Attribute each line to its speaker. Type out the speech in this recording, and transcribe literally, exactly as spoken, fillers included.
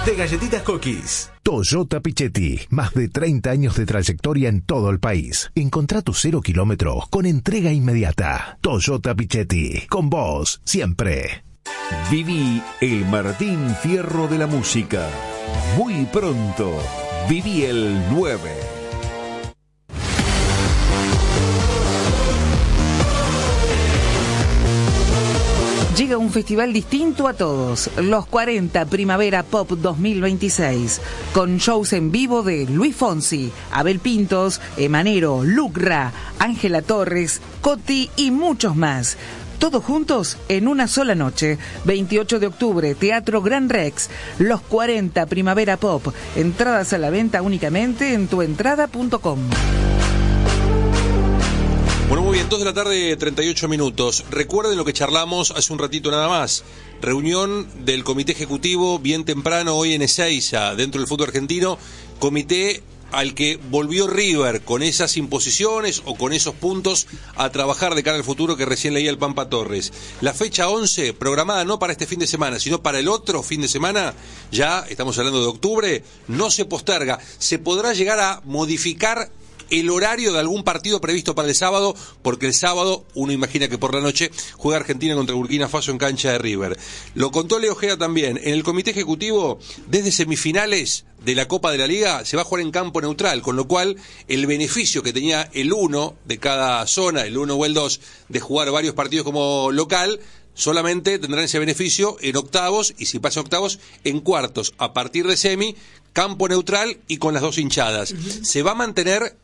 Speaker 1: de galletitas Cookies.
Speaker 2: Toyota Pichetti, más de treinta años de trayectoria en todo el país. Encontrá tu cero kilómetros con entrega inmediata. Toyota Pichetti, con vos siempre.
Speaker 3: Viví el Martín Fierro de la música. Muy pronto, viví el nueve.
Speaker 4: Llega un festival distinto a todos, los cuarenta Primavera Pop dos mil veintiséis, con shows en vivo de Luis Fonsi, Abel Pintos, Emanero, Lucra, Ángela Torres, Coti y muchos más. Todos juntos en una sola noche. veintiocho de octubre, Teatro Gran Rex, los cuarenta Primavera Pop. Entradas a la venta únicamente en tuentrada punto com.
Speaker 5: Bueno, muy bien, dos de la tarde, treinta y ocho minutos. Recuerden lo que charlamos hace un ratito nada más. Reunión del Comité Ejecutivo bien temprano hoy en Ezeiza, dentro del fútbol argentino. Comité al que volvió River con esas imposiciones o con esos puntos a trabajar de cara al futuro que recién leía el Pampa Torres. La fecha once, programada no para este fin de semana, sino para el otro fin de semana, ya estamos hablando de octubre, no se posterga. Se podrá llegar a modificar el horario de algún partido previsto para el sábado, porque el sábado, uno imagina que por la noche, juega Argentina contra Burkina Faso en cancha de River. Lo contó Leo Gea también. En el Comité Ejecutivo, desde semifinales de la Copa de la Liga, se va a jugar en campo neutral, con lo cual el beneficio que tenía el uno de cada zona, el uno o el dos, de jugar varios partidos como local, solamente tendrán ese beneficio en octavos, y si pasan octavos, en cuartos. A partir de semi, campo neutral y con las dos hinchadas. Uh-huh. Se va a mantener